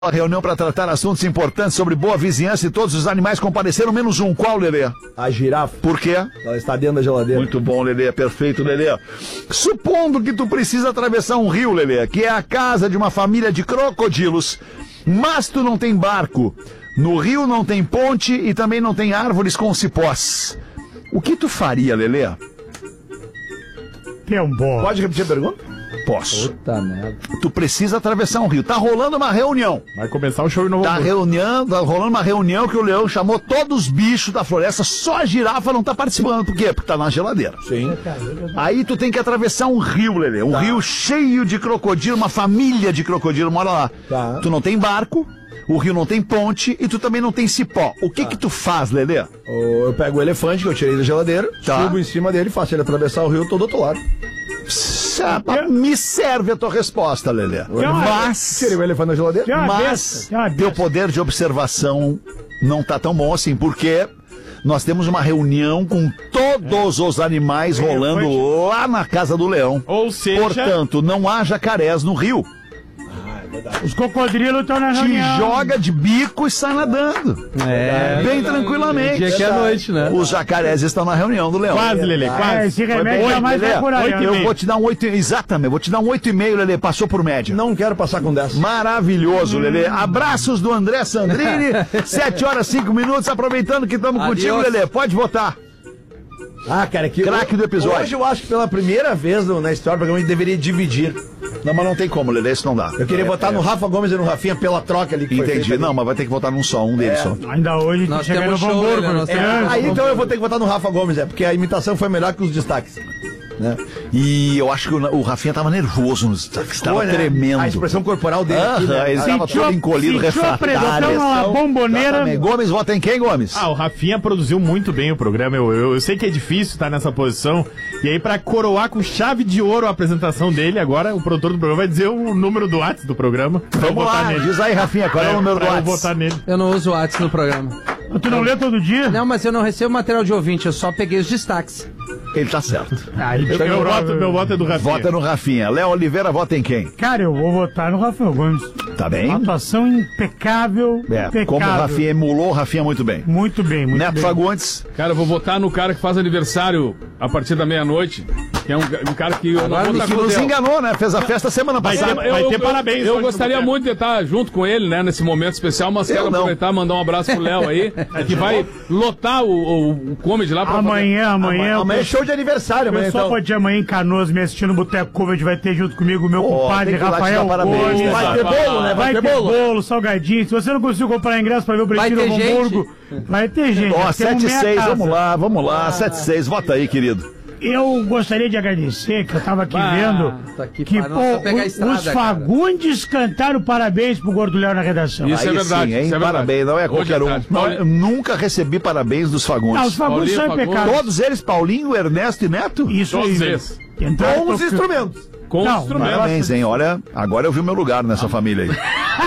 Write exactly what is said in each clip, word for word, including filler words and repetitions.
A reunião para tratar assuntos importantes sobre boa vizinhança e todos os animais compareceram, menos um. Qual, Lelê? A girafa. Por quê? Ela está dentro da geladeira. Muito bom, Lelê. Perfeito, Lelê. Supondo que tu precisa atravessar um rio, Lelê, que é a casa de uma família de crocodilos, mas tu não tem barco, no rio não tem ponte e também não tem árvores com cipós. O que tu faria, Lelê? Tempo. Pode repetir a pergunta? Posso. Puta merda. Tu precisa atravessar um rio. Tá rolando uma reunião. Vai começar o show de novo. Tá, reunião, tá rolando uma reunião que o leão chamou todos os bichos da floresta, só a girafa não tá participando. Por quê? Porque tá na geladeira. Sim. Aí tu tem que atravessar um rio, Lelê. Um tá. rio cheio de crocodilo, uma família de crocodilo mora lá. Tá. Tu não tem barco, o rio não tem ponte e tu também não tem cipó. O que tá. que tu faz, Lelê? Eu pego o elefante que eu tirei da geladeira, tá. subo em cima dele, faço ele atravessar o rio todo do outro lado. Me serve a tua resposta, Lelê. Mas... Tirei o elefante da geladeira. Mas teu poder de observação não tá tão bom assim, porque nós temos uma reunião com todos os animais rolando lá na casa do leão. Ou seja... Portanto, não há jacarés no rio. Os cocodrilos estão na reunião. Te joga de bico e sai nadando. É. Bem tranquilamente. Dia que é noite, né? Os jacarés estão na reunião do leão. Quase, Lelê, quase. É, esse remédio jamais vai por aí. Eu vou te dar um oito. Exatamente, vou te dar um oito e meio, Lelê. Passou por média. Não quero passar com dez. Maravilhoso, Lelê. Abraços do André Sandrini. sete horas e cinco minutos. Aproveitando que estamos contigo, Lelê. Pode votar. Ah, cara, que craque do episódio. Hoje eu acho que pela primeira vez no, na história do programa a gente deveria dividir. Não, mas não tem como, Lelê, isso não dá. Eu queria é, votar é. no Rafa Gomes e no Rafinha pela troca ali que Entendi, foi não, ali. mas vai ter que votar num só, um deles é. só. Ainda hoje nós chegando no show, Hamburgo. Lelê, nós É, temos... Aí então eu vou ter que votar no Rafa Gomes, é, porque a imitação foi melhor que os destaques. Né? E eu acho que o, o Rafinha tava nervoso nos destaques, tava Foi, né? tremendo. A expressão corporal dele Ah, aqui, né? ele tava todo encolhido, refratário. uma bomboneira. Gomes, vota em quem, Gomes? Ah, o Rafinha produziu muito bem o programa. Eu, eu, eu sei que é difícil estar nessa posição. E aí, pra coroar com chave de ouro a apresentação dele, agora o produtor do programa vai dizer o número do WhatsApp do programa. Vamos lá, nele. Diz aí, Rafinha, qual é, é o número do WhatsApp? Eu vou votar nele. Eu não uso o WhatsApp no programa. Tu não lê todo dia? Não, mas eu não recebo material de ouvinte, eu só peguei os destaques. Ele tá certo. Ah, ele Eu, eu voto, meu voto é do Rafinha. Vota no Rafinha. Léo Oliveira, vota em quem? Cara, eu vou votar no Rafael Gomes. Tá bem? Atuação impecável. É, impecável. como o Rafinha emulou, o Rafinha muito bem. Muito bem, muito Neto bem. Fagundes. Cara, eu vou votar no cara que faz aniversário a partir da meia-noite. Que é um, um cara que eu não vou estar Que com nos ele. enganou, né? Fez a festa semana Vai ter, passada. vai ter eu, parabéns. Eu hoje gostaria no muito de estar junto com ele, né, nesse momento especial, mas Eu quero não. aproveitar e mandar um abraço pro Léo aí, que vai lotar o, o, o comedy lá pra Amanhã, amanhã. Amanhã é show de aniversário, O amanhã pessoal então. pode ir amanhã em Canoas me assistindo no Boteco Covid, vai ter junto comigo o meu Ó, compadre tem que ir lá te Rafael dar parabéns, Gomes. né? Vai ter bolo, né? Vai ter bolo, salgadinho. Se você não conseguiu comprar ingresso pra ver o Vai Pretinho ter no Hamburgo, vai ter gente. Ó, Nós temos sete meia seis, casa. vamos lá, vamos lá. sete seis, vota aí, querido. Eu gostaria de agradecer, que eu tava aqui Bah, vendo, tá aqui, que para, pô, nós vamos pegar a o- estrada, os cara. Fagundes cantaram parabéns pro Gordo Léo na redação. Isso é Aí verdade, sim, hein? isso é verdade. Parabéns, não é Hoje qualquer à um. tarde. Não, Paulinho- eu nunca recebi parabéns dos Fagundes. Não, os Fagundes são Paulinho, impecados. Todos eles, Paulinho, Ernesto e Neto? Isso Todos aí. eles. Entraram Com os pro- instrumentos. Com Não, os instrumentos. Parabéns, hein? Olha, agora eu vi o meu lugar nessa família aí.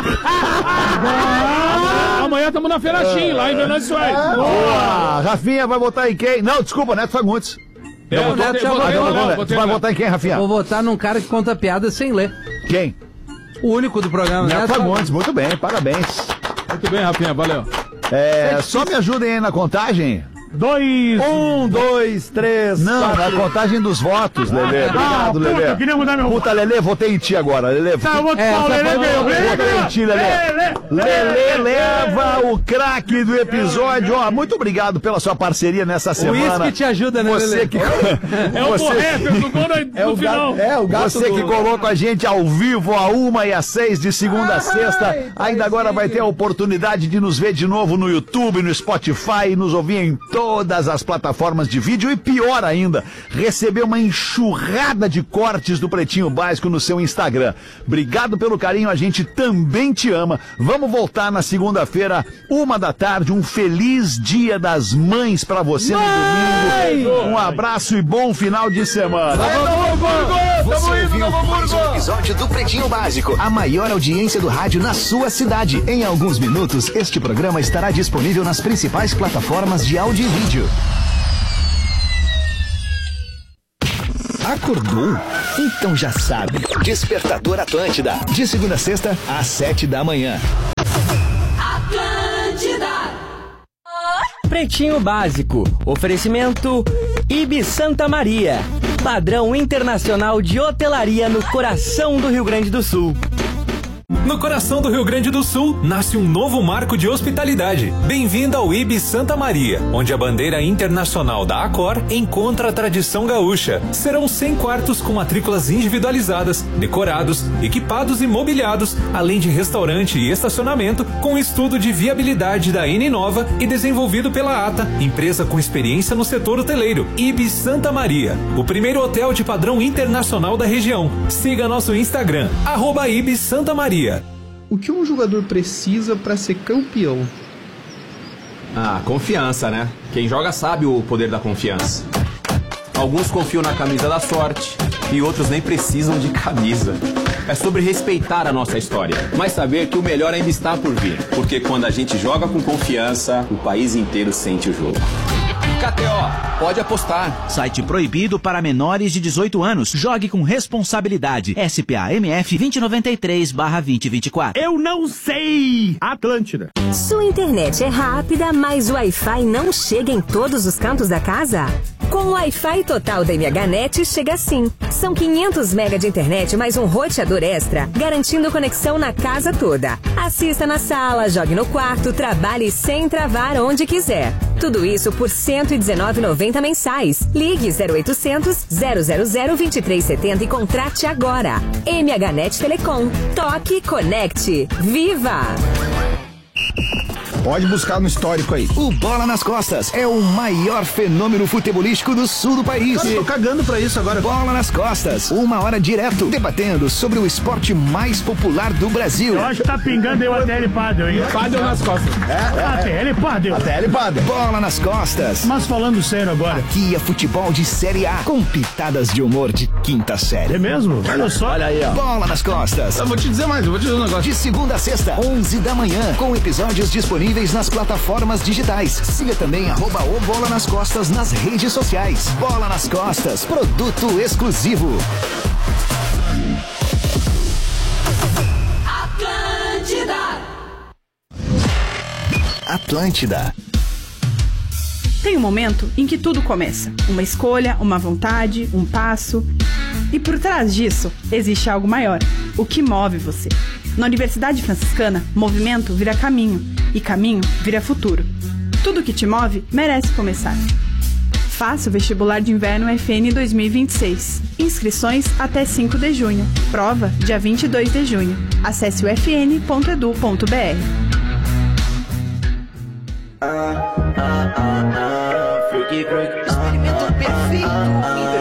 Amanhã estamos na Feira Chim, lá em Venâncio Soares. Boa! Rafinha vai votar em quem? Não, desculpa, Neto Fagundes. É, eu o Neto votei- já votei votou, no Ah, Léo, não, votei tu no vai Léo. votar em quem, Rafinha? Vou votar num cara que conta piada sem ler. Quem? O único do programa, Neto né? Fagundes, muito bem, parabéns. Muito bem, Rafinha, valeu. É, só me ajudem aí na contagem. Dois. Um, dois, três, Não, quatro. na contagem dos votos, Lelê. Obrigado, puta, Lelê. eu queria mudar meu Puta, Lelê, votei em ti agora, Lelê. Tá, eu vou te É, falar, o essa Lelê foi- ganhou. Lelê Votei em ti, Lelê. Lelê leva o craque do episódio. Ó, muito obrigado pela sua parceria nessa O semana. uísque te ajuda, né, Você Lelê? que, É o você, Borrefes do gol no, É no o final. gato, é o gato você do... que colou com a gente ao vivo a uma e às seis de segunda a sexta. Ainda agora vai ter a oportunidade de nos ver de novo no YouTube, no Spotify e nos ouvir em todas as plataformas de vídeo. E pior ainda, receber uma enxurrada de cortes do Pretinho Básico no seu Instagram. Obrigado pelo carinho, a gente também te ama. Vamos voltar na segunda-feira, uma da tarde. Um feliz Dia das Mães pra você no domingo. Um abraço e bom final de semana. Você ouviu mais um episódio do Pretinho Básico, a maior audiência do rádio na sua cidade. Em alguns minutos, este programa estará disponível nas principais plataformas de áudio e vídeo. Acordou? Então já sabe. Despertador Atlântida. De segunda a sexta, às sete da manhã. Atlântida. Pretinho Básico. Oferecimento Ibis Santa Maria. Padrão internacional de hotelaria no coração do Rio Grande do Sul. No coração do Rio Grande do Sul, nasce um novo marco de hospitalidade. Bem-vindo ao Ibis Santa Maria, onde a bandeira internacional da Accor encontra a tradição gaúcha. Serão cem quartos com matrículas individualizadas, decorados, equipados e mobiliados, além de restaurante e estacionamento, com estudo de viabilidade da Eninova e desenvolvido pela ATA, empresa com experiência no setor hoteleiro. Ibis Santa Maria, o primeiro hotel de padrão internacional da região. Siga nosso Instagram, arroba Ibis Santa Maria. O que um jogador precisa para ser campeão? Ah, confiança, né? Quem joga sabe o poder da confiança. Alguns confiam na camisa da sorte e outros nem precisam de camisa. É sobre respeitar a nossa história, mas saber que o melhor ainda está por vir. Porque quando a gente joga com confiança, o país inteiro sente o jogo. K T O, pode apostar. Site proibido para menores de dezoito anos. Jogue com responsabilidade. S P A M F dois zero nove três barra dois zero dois quatro. Eu não sei! Atlântida. Sua internet é rápida, mas o Wi-Fi não chega em todos os cantos da casa? Com o Wi-Fi total da M H Net chega assim. São quinhentos megas de internet mais um roteador extra, garantindo conexão na casa toda. Assista na sala, jogue no quarto, trabalhe sem travar onde quiser. Tudo isso por cento e dezenove reais e noventa centavos mensais. Ligue zero oitocentos, zero zero zero, vinte e três setenta e contrate agora. M H Net Telecom. Toque, conecte. Viva! Pode buscar no histórico aí. O Bola nas Costas é o maior fenômeno futebolístico do sul do país. Cara, eu tô cagando pra isso agora. Bola nas Costas, uma hora direto, debatendo sobre o esporte mais popular do Brasil. Eu acho que tá pingando aí o A T L Padel, hein? Padel nas costas. É, é, A T L Padel. A T L Padel. Bola nas Costas. Mas falando sério agora. Aqui é futebol de Série A, com pitadas de humor de quinta série. É mesmo? Olha só. Olha aí, ó. Bola nas Costas. Eu vou te dizer mais, eu vou te dizer um negócio. De segunda a sexta, onze da manhã, com episódios disponíveis nas plataformas digitais. Siga também arroba o Bola nas Costas nas redes sociais. Bola nas Costas, produto exclusivo. Atlântida. Atlântida. Tem um momento em que tudo começa. Uma escolha, uma vontade, um passo. E por trás disso, existe algo maior. O que move você. Na Universidade Franciscana, movimento vira caminho. E caminho vira futuro. Tudo que te move merece começar. Faça o vestibular de inverno F N dois mil e vinte e seis. Inscrições até cinco de junho. Prova dia vinte e dois de junho. Acesse o f n ponto e d u ponto b r. Experimento perfeito.